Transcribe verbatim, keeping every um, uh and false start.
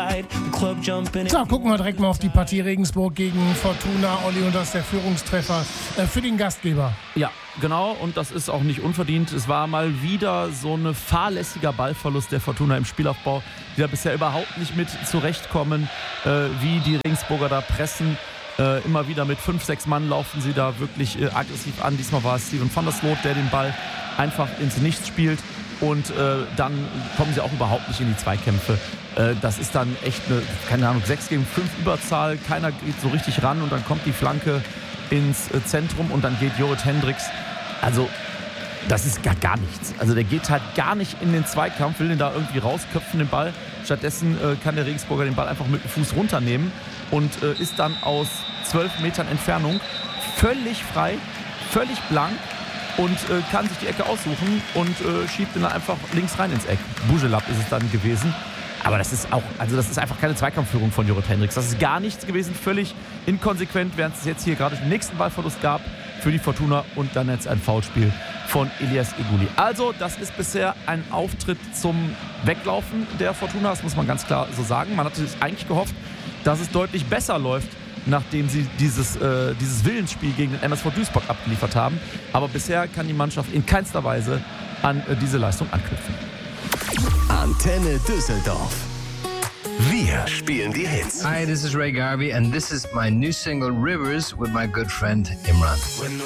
So, gucken wir direkt mal auf die Partie Regensburg gegen Fortuna. Olli, und das ist der Führungstreffer äh, für den Gastgeber. Ja, genau, und das ist auch nicht unverdient. Es war mal wieder so ein fahrlässiger Ballverlust der Fortuna im Spielaufbau, die da bisher überhaupt nicht mit zurechtkommen, äh, wie die Regensburger da pressen. Äh, immer wieder mit fünf, sechs Mann laufen sie da wirklich äh, aggressiv an. Diesmal war es Steven van der Sloot, der den Ball einfach ins Nichts spielt. Und äh, dann kommen sie auch überhaupt nicht in die Zweikämpfe. Äh, das ist dann echt eine, keine Ahnung, sechs gegen fünf Überzahl. Keiner geht so richtig ran und dann kommt die Flanke ins äh, Zentrum und dann geht Jorrit Hendricks. Also, das ist gar, gar nichts. Also, der geht halt gar nicht in den Zweikampf, will den da irgendwie rausköpfen, den Ball. Stattdessen äh, kann der Regensburger den Ball einfach mit dem Fuß runternehmen und äh, ist dann aus zwölf Metern Entfernung völlig frei, völlig blank. Und äh, kann sich die Ecke aussuchen und äh, schiebt ihn dann einfach links rein ins Eck. Bujelab ist es dann gewesen. Aber das ist auch, also das ist einfach keine Zweikampfführung von Jorrit Hendricks. Das ist gar nichts gewesen, völlig inkonsequent, während es jetzt hier gerade den nächsten Ballverlust gab für die Fortuna und dann jetzt ein Foulspiel von Elias Eguli. Also das ist bisher ein Auftritt zum Weglaufen der Fortuna, das muss man ganz klar so sagen. Man hatte eigentlich gehofft, dass es deutlich besser läuft, nachdem sie dieses, äh, dieses Willensspiel gegen den M S V Duisburg abgeliefert haben. Aber bisher kann die Mannschaft in keinster Weise an äh, diese Leistung anknüpfen. Antenne Düsseldorf. Wir spielen die Hits. Hi, this is Ray Garvey and this is my new single Rivers with my good friend Imran.